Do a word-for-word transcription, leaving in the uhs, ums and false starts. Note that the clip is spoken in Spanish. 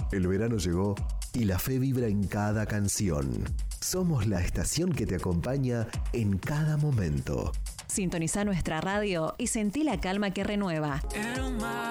El verano llegó y la fe vibra en cada canción. Somos la estación que te acompaña en cada momento. Sintoniza nuestra radio y sentí la calma que renueva.